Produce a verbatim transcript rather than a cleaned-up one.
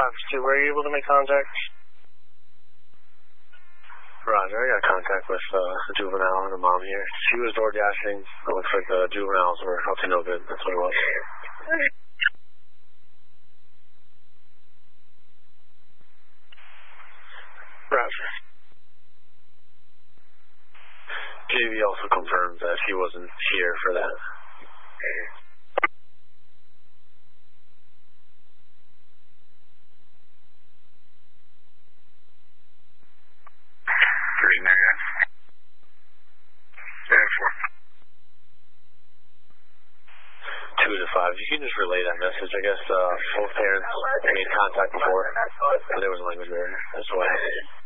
five two, were you able to make contact? Roger, I got contact with uh, the juvenile and the mom here. She was door dashing. It looks like the juveniles were up to no good. That's what it was. Roger. J V also confirmed that he wasn't here for that. Three negative. Therefore. Two to five. You can just relay that message. I guess uh, both parents made contact before, but there was a language barrier. That's why.